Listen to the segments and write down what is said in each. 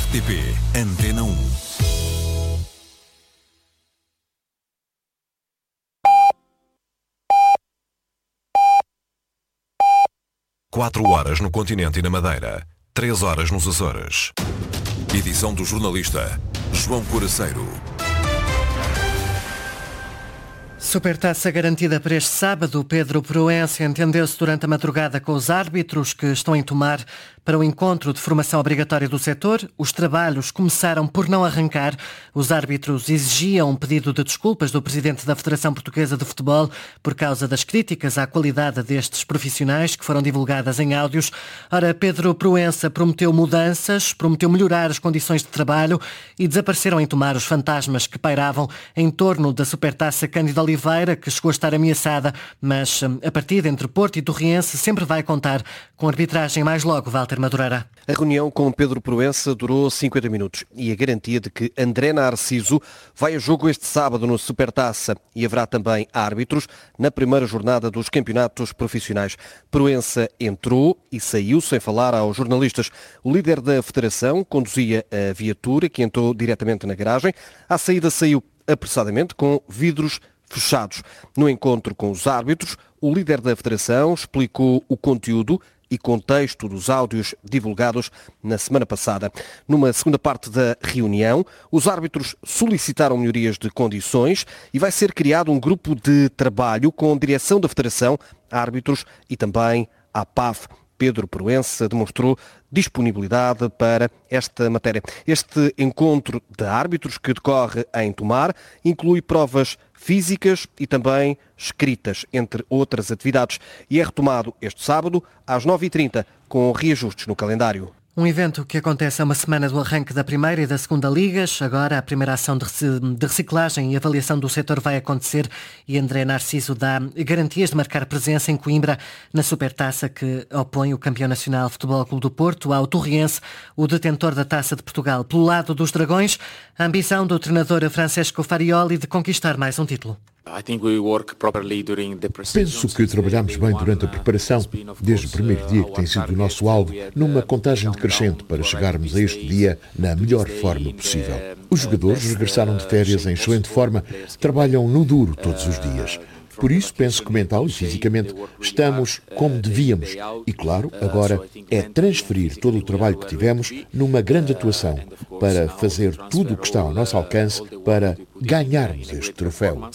RTP Antena 1. Quatro horas no continente e na Madeira, 3 horas nos Açores. Edição do jornalista João Coraceiro. Supertaça garantida para este sábado. Pedro Proença entendeu-se durante a madrugada com os árbitros que estão em Tomar para o encontro de formação obrigatória do setor. Os trabalhos começaram por não arrancar. Os árbitros exigiam um pedido de desculpas do presidente da Federação Portuguesa de Futebol por causa das críticas à qualidade destes profissionais que foram divulgadas em áudios. Ora, Pedro Proença prometeu mudanças, prometeu melhorar as condições de trabalho e desapareceram em Tomar os fantasmas que pairavam em torno da Supertaça Cândido Oliveira, que chegou a estar ameaçada, mas a partida entre Porto e Torriense sempre vai contar com arbitragem mais logo, Walter Madureira. A reunião com Pedro Proença durou 50 minutos e a garantia de que André Narciso vai a jogo este sábado no Supertaça e haverá também árbitros na primeira jornada dos campeonatos profissionais. Proença entrou e saiu sem falar aos jornalistas. O líder da federação conduzia a viatura que entrou diretamente na garagem. À saída saiu apressadamente com vidros fechados. No encontro com os árbitros, o líder da federação explicou o conteúdo e contexto dos áudios divulgados na semana passada. Numa segunda parte da reunião, os árbitros solicitaram melhorias de condições e vai ser criado um grupo de trabalho com direção da Federação, árbitros e também a PAF. Pedro Proença demonstrou disponibilidade para esta matéria. Este encontro de árbitros que decorre em Tomar inclui provas físicas e também escritas, entre outras atividades, e é retomado este sábado às 9h30 com reajustes no calendário. Um evento que acontece a uma semana do arranque da primeira e da segunda ligas. Agora a primeira ação de reciclagem e avaliação do setor vai acontecer e André Narciso dá garantias de marcar presença em Coimbra na Supertaça que opõe o campeão nacional Futebol Clube do Porto ao Torriense, o detentor da Taça de Portugal. Pelo lado dos Dragões, a ambição do treinador Francesco Farioli de conquistar mais um título. Penso que trabalhamos bem durante a preparação, desde o primeiro dia que tem sido o nosso alvo, numa contagem decrescente para chegarmos a este dia na melhor forma possível. Os jogadores regressaram de férias em excelente forma, trabalham no duro todos os dias. Por isso, penso que mental e fisicamente estamos como devíamos. E, claro, agora é transferir todo o trabalho que tivemos numa grande atuação para fazer tudo o que está ao nosso alcance para ganharmos este troféu.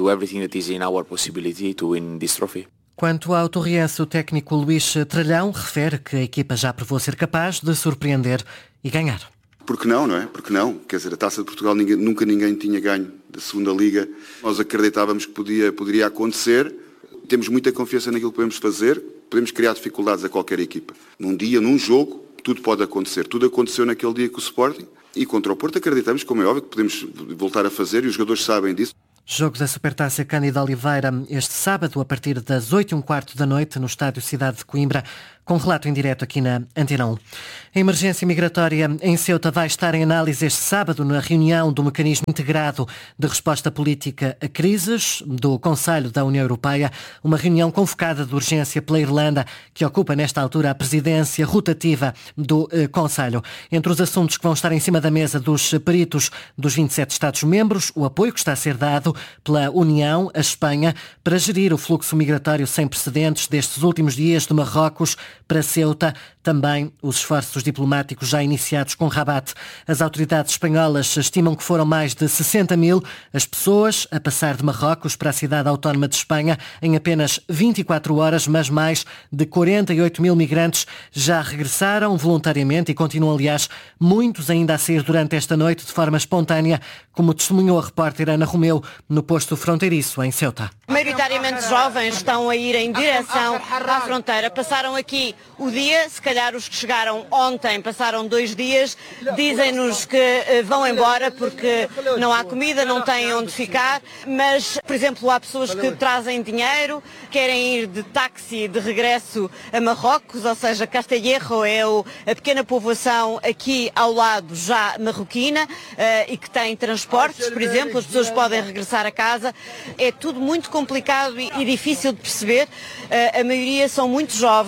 Quanto ao Torriense, o técnico Luís Tralhão refere que a equipa já provou ser capaz de surpreender e ganhar. Porque não é? Porque não? Quer dizer, a Taça de Portugal nunca ninguém tinha ganho da segunda Liga. Nós acreditávamos que poderia acontecer. Temos muita confiança naquilo que podemos fazer. Podemos criar dificuldades a qualquer equipa. Num dia, num jogo, tudo pode acontecer. Tudo aconteceu naquele dia com o Sporting. E contra o Porto acreditamos, como é óbvio, que podemos voltar a fazer e os jogadores sabem disso. Jogo da Supertaça Cândido Oliveira este sábado a partir das 8h15 da noite no Estádio Cidade de Coimbra, com relato em direto aqui na Antena 1. A emergência migratória em Ceuta vai estar em análise este sábado na reunião do Mecanismo Integrado de Resposta Política a Crises do Conselho da União Europeia, uma reunião convocada de urgência pela Irlanda, que ocupa nesta altura a presidência rotativa do Conselho. Entre os assuntos que vão estar em cima da mesa dos peritos dos 27 Estados-membros, o apoio que está a ser dado pela União a Espanha para gerir o fluxo migratório sem precedentes destes últimos dias de Marrocos para Ceuta, também os esforços diplomáticos já iniciados com Rabat. As autoridades espanholas estimam que foram mais de 60 mil as pessoas a passar de Marrocos para a cidade autónoma de Espanha em apenas 24 horas, mas mais de 48 mil migrantes já regressaram voluntariamente e continuam, aliás, muitos ainda a sair durante esta noite de forma espontânea, como testemunhou a repórter Ana Romeu no posto fronteiriço em Ceuta. Maioritariamente jovens estão a ir em direção à fronteira. Passaram aqui o dia, se calhar os que chegaram ontem passaram 2 dias, dizem-nos que vão embora porque não há comida, não têm onde ficar, mas, por exemplo, há pessoas que trazem dinheiro, querem ir de táxi de regresso a Marrocos, ou seja, Castellerro é a pequena povoação aqui ao lado já marroquina e que tem transportes, por exemplo, as pessoas podem regressar a casa. É tudo muito complicado e difícil de perceber. A maioria são muito jovens,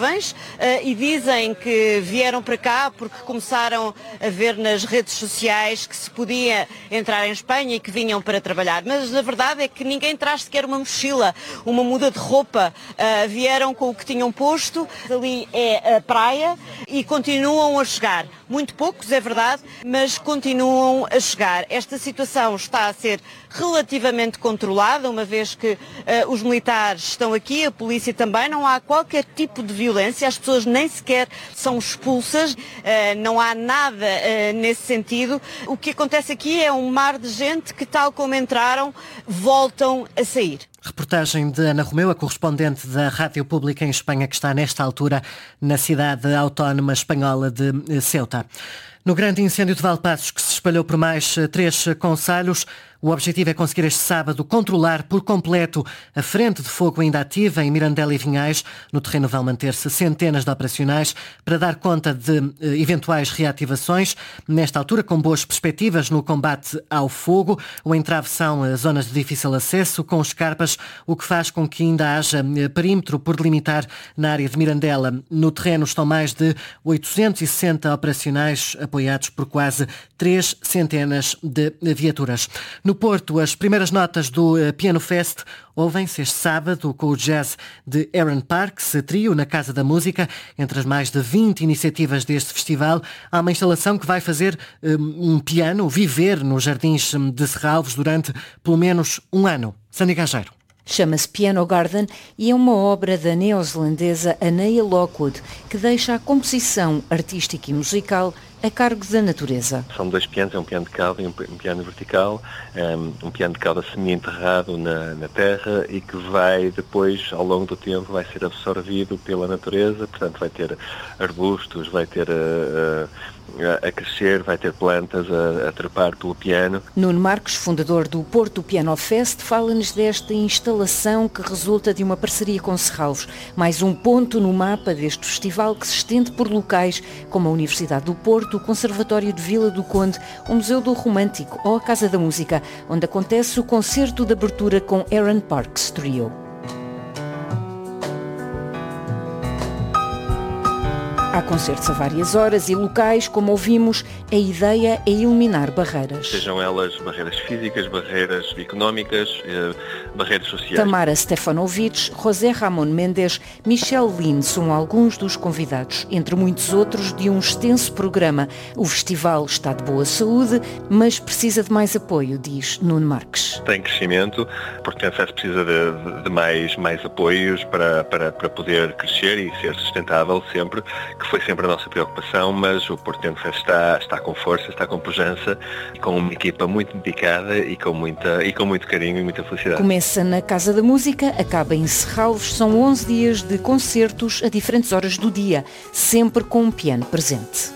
e dizem que vieram para cá porque começaram a ver nas redes sociais que se podia entrar em Espanha e que vinham para trabalhar. Mas a verdade é que ninguém traz sequer uma mochila, uma muda de roupa. Vieram com o que tinham posto. Ali é a praia e continuam a chegar. Muito poucos, é verdade, mas continuam a chegar. Esta situação está a ser relativamente controlada, uma vez que os militares estão aqui, a polícia também, não há qualquer tipo de violência, as pessoas nem sequer são expulsas, não há nada nesse sentido. O que acontece aqui é um mar de gente que, tal como entraram, voltam a sair. Reportagem de Ana Romeu, a correspondente da Rádio Pública em Espanha, que está nesta altura na cidade autónoma espanhola de Ceuta. No grande incêndio de Valpaços, que se espalhou por mais 3 concelhos, o objetivo é conseguir este sábado controlar por completo a frente de fogo ainda ativa em Mirandela e Vinhais. No terreno vão manter-se centenas de operacionais para dar conta de eventuais reativações. Nesta altura, com boas perspectivas no combate ao fogo, o entrave são zonas de difícil acesso, com escarpas, o que faz com que ainda haja perímetro por delimitar na área de Mirandela. No terreno estão mais de 860 operacionais, apoiados por quase 3 centenas de viaturas. No Porto, as primeiras notas do Piano Fest ouvem-se este sábado com o jazz de Aaron Parks, trio na Casa da Música. Entre as mais de 20 iniciativas deste festival, há uma instalação que vai fazer um piano viver nos Jardins de Serralves durante pelo menos um ano. Sandy Gageiro. Chama-se Piano Garden e é uma obra da neozelandesa Anea Lockwood, que deixa a composição artística e musical a cargo da natureza. São 2 pianos, é um piano de cauda e um piano vertical, um piano de cauda semi-enterrado na terra e que vai depois, ao longo do tempo, vai ser absorvido pela natureza, portanto vai ter arbustos, vai ter a crescer, vai ter plantas a trepar pelo piano. Nuno Marques, fundador do Porto Piano Fest, fala-nos desta instalação que resulta de uma parceria com Serralves, mais um ponto no mapa deste festival que se estende por locais como a Universidade do Porto, o Conservatório de Vila do Conde, o Museu do Romântico ou a Casa da Música, onde acontece o concerto de abertura com Aaron Parks Trio. Há concertos a várias horas e locais, como ouvimos, a ideia é eliminar barreiras. Sejam elas barreiras físicas, barreiras económicas, barreiras sociais. Tamara Stefanovic, José Ramon Mendes, Michel Lin são alguns dos convidados, entre muitos outros, de um extenso programa. O festival está de boa saúde, mas precisa de mais apoio, diz Nuno Marques. Tem crescimento, porque a FES precisa de mais apoios para poder crescer e ser sustentável sempre, que foi sempre a nossa preocupação, mas o Porto Fest está com força, está com pujança, com uma equipa muito dedicada e com muito carinho e muita felicidade. Começa na Casa da Música, acaba em Serralves, são 11 dias de concertos a diferentes horas do dia, sempre com um piano presente.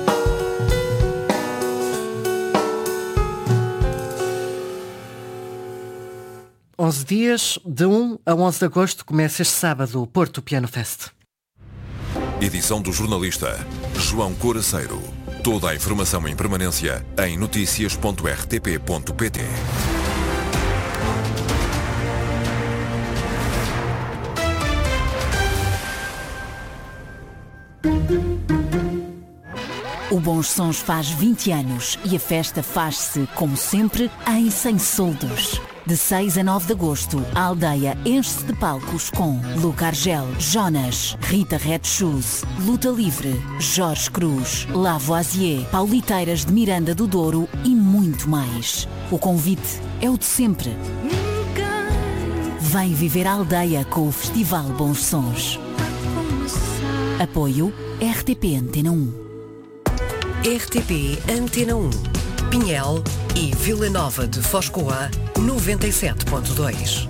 Onze dias, de 1 a 11 de agosto, começa este sábado o Porto Piano Fest. Edição do jornalista João Coraceiro. Toda a informação em permanência em noticias.rtp.pt. O Bons Sons faz 20 anos e a festa faz-se, como sempre, em Sem Soldos. De 6 a 9 de agosto, a aldeia enche-se de palcos com Luca Argel, Jonas, Rita Red Shoes, Luta Livre, Jorge Cruz, Lavoisier, Pauliteiras de Miranda do Douro e muito mais. O convite é o de sempre. Vem viver a aldeia com o Festival Bons Sons. Apoio RTP Antena 1. RTP Antena 1, Pinhel e Vila Nova de Foscoa, 97.2.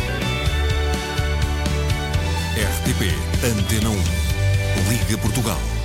RTP Antena 1. Liga Portugal.